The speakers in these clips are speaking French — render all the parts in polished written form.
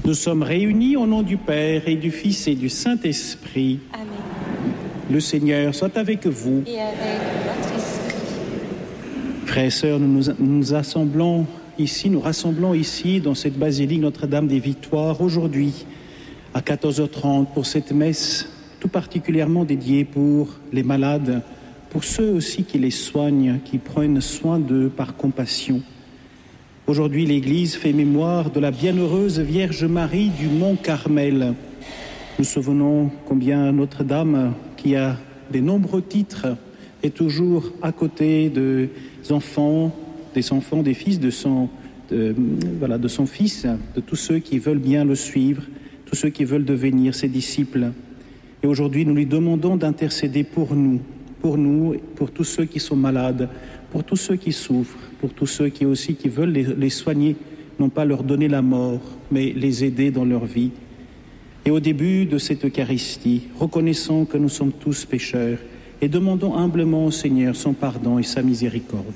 Nous sommes réunis au nom du Père et du Fils et du Saint-Esprit. Amen. Le Seigneur soit avec vous. Et avec votre esprit. Frères et sœurs, nous nous rassemblons ici dans cette basilique Notre-Dame des Victoires aujourd'hui à 14h30 pour cette messe tout particulièrement dédiée pour les malades, pour ceux aussi qui les soignent, qui prennent soin d'eux par compassion. Aujourd'hui, l'Église fait mémoire de la bienheureuse Vierge Marie du Mont Carmel. Nous souvenons combien Notre-Dame, qui a de nombreux titres, est toujours à côté des enfants, des fils de son fils, de tous ceux qui veulent bien le suivre, tous ceux qui veulent devenir ses disciples. Et aujourd'hui, nous lui demandons d'intercéder pour nous, pour tous ceux qui sont malades, pour tous ceux qui souffrent, pour tous ceux qui veulent les soigner, non pas leur donner la mort, mais les aider dans leur vie. Et au début de cette Eucharistie, reconnaissons que nous sommes tous pécheurs et demandons humblement au Seigneur son pardon et sa miséricorde.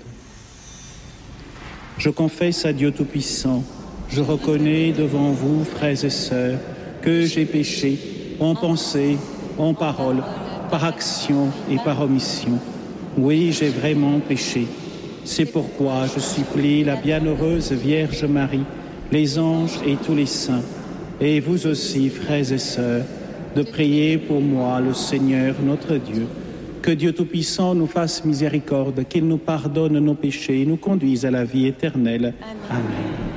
Je confesse à Dieu Tout-Puissant, je reconnais devant vous, frères et sœurs, que j'ai péché en pensée, en parole, par action et par omission. Oui, j'ai vraiment péché. C'est pourquoi je supplie la bienheureuse Vierge Marie, les anges et tous les saints, et vous aussi, frères et sœurs, de prier pour moi, le Seigneur notre Dieu. Que Dieu Tout-Puissant nous fasse miséricorde, qu'il nous pardonne nos péchés et nous conduise à la vie éternelle. Amen. Amen.